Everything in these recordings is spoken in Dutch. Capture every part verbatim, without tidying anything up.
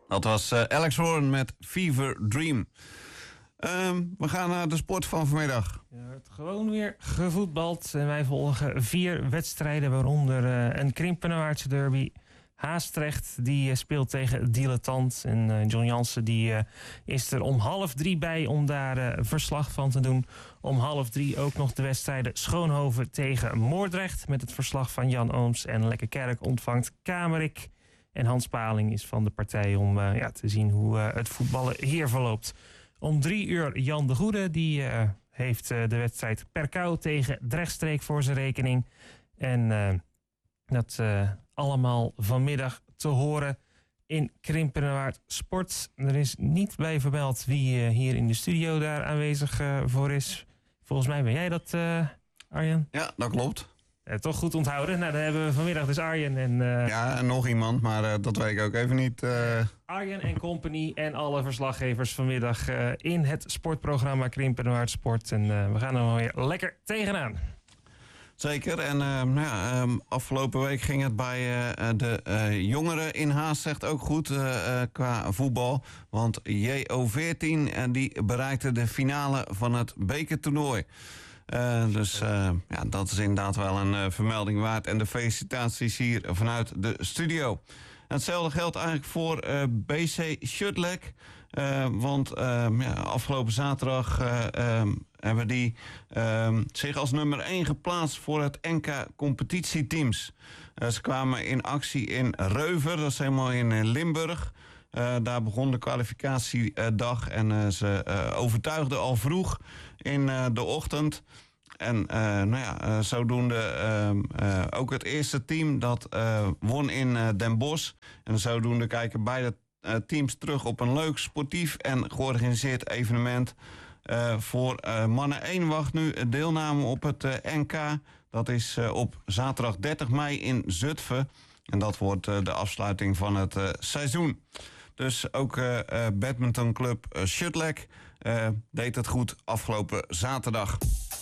Dat was uh, Alex Horn met Fever Dream. Um, we gaan naar de sport van vanmiddag. Ja, het gewoon weer gevoetbald. En wij volgen vier wedstrijden, waaronder uh, een Krimpenerwaardse derby. Haastrecht die uh, speelt tegen Dilettant. En uh, John Jansen die, uh, is er om half drie bij om daar uh, verslag van te doen. Om half drie ook nog de wedstrijden Schoonhoven tegen Moordrecht. Met het verslag van Jan Ooms. En Lekkerkerk ontvangt Kamerik. En Hans Paling is van de partij om uh, ja, te zien hoe uh, het voetballen hier verloopt. Om drie uur Jan de Goede. Die uh, heeft uh, de wedstrijd Perkau tegen Drechtstreek voor zijn rekening. En uh, dat uh, allemaal vanmiddag te horen in Krimpenerwaard Sport. Er is niet bij vermeld wie uh, hier in de studio daar aanwezig uh, voor is. Volgens mij ben jij dat, uh, Arjen? Ja, dat klopt. Uh, toch goed onthouden. Nou, dan hebben we vanmiddag dus Arjen en... Uh, ja, en nog iemand, maar uh, dat weet ik ook even niet. Uh... Arjen en company en alle verslaggevers vanmiddag uh, in het sportprogramma Krimpenerwaard Sport. En uh, we gaan er wel weer lekker tegenaan. Zeker. En uh, nou ja, um, afgelopen week ging het bij uh, de uh, jongeren in Haastrecht ook goed uh, uh, qua voetbal. Want J O veertien uh, die bereikte de finale van het bekertoernooi. Uh, dus uh, ja, dat is inderdaad wel een uh, vermelding waard. En de felicitaties hier vanuit de studio. En hetzelfde geldt eigenlijk voor uh, B C Shutlek. Uh, want uh, ja, afgelopen zaterdag uh, um, hebben die uh, zich als nummer één geplaatst voor het N K competitieteams. Uh, ze kwamen in actie in Reuver, dat is helemaal in Limburg. Uh, daar begon de kwalificatiedag en uh, ze uh, overtuigden al vroeg in uh, de ochtend. En uh, nou ja, uh, zodoende uh, uh, ook het eerste team dat uh, won in uh, Den Bosch. En zodoende kijken beide uh, teams terug op een leuk, sportief en georganiseerd evenement. Uh, voor uh, mannen één wacht nu deelname op het uh, N K. Dat is uh, op zaterdag dertig mei in Zutphen. En dat wordt uh, de afsluiting van het uh, seizoen. Dus ook uh, uh, badmintonclub uh, Shutlek uh, deed het goed afgelopen zaterdag.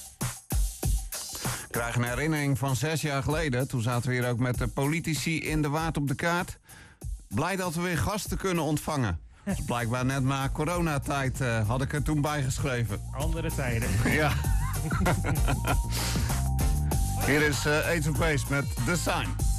Ik krijg een herinnering van zes jaar geleden. Toen zaten we hier ook met de politici in de Waard op de kaart. Blij dat we weer gasten kunnen ontvangen. Dus blijkbaar net na coronatijd uh, had ik er toen bijgeschreven. Andere tijden. Ja. Hier is uh, Ace of Base met The Sign.